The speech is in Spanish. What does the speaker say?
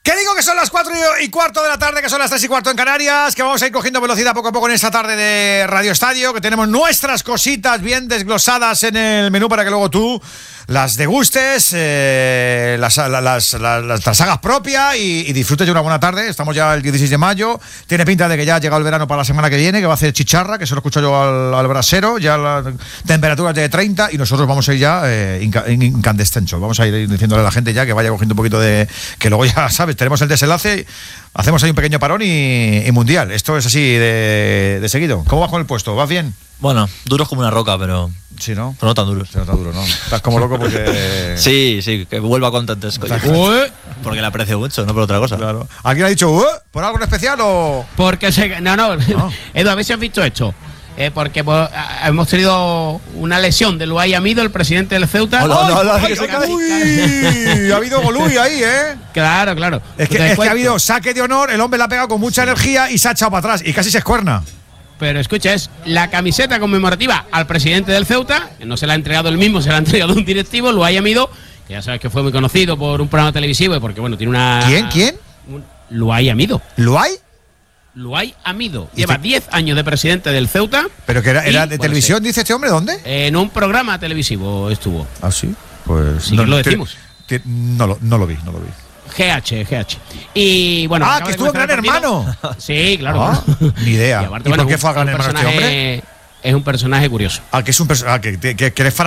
Que digo que son las 4:15 de la tarde, que son las 3:15 en Canarias, que vamos a ir cogiendo velocidad poco a poco en esta tarde de Radio Estadio, que tenemos nuestras cositas bien desglosadas en el menú para que luego tú las degustes, las hagas propias y disfrutes de una buena tarde. Estamos ya el 16 de mayo, tiene pinta de que ya ha llegado el verano para la semana que viene, que va a hacer chicharra, que se lo escucho yo al brasero, ya las temperaturas de 30 y nosotros vamos a ir ya incandescensos. Vamos a ir diciéndole a la gente ya que vaya cogiendo un poquito de... que luego ya, ¿sabes? Tenemos el desenlace, hacemos ahí un pequeño parón y mundial. Esto es así de seguido. ¿Cómo vas con el puesto? ¿Vas bien? Bueno, duros como una roca, pero... Sí, ¿no? Pero no tan duros. No tan duro, ¿no? Estás como loco porque... Sí, que vuelva con tantas cosas. Porque le aprecio mucho, no por otra cosa. Claro. ¿Alguien ha dicho por algo en especial o...? Porque no. Edu, a ver si has visto esto. Porque hemos tenido una lesión de Luay Amido, el presidente del Ceuta. ¡Uy! Ha habido golui ahí, ¿eh? Claro. Es que ha habido saque de honor, el hombre la ha pegado con mucha energía y se ha echado para atrás y casi se escuerna. Pero escucha, es la camiseta conmemorativa al presidente del Ceuta, que no se la ha entregado él mismo, se la ha entregado un directivo, Luay Amido, que ya sabes que fue muy conocido por un programa televisivo y porque, bueno, tiene una... ¿Quién? Luay Amido. ¿Luay? Luay Amido. Lleva 10 años de presidente del Ceuta. ¿Pero que era de televisión, dice este hombre? ¿Dónde? En un programa televisivo estuvo. ¿Ah, sí? Pues... Sí, lo decimos. No lo vi. GH. Y bueno. Que estuvo en Gran Hermano. Sí, claro. Ni idea. Y aparte, ¿Y por qué fue a Gran Hermano este hombre? Es un personaje curioso. Que es un personaje que eres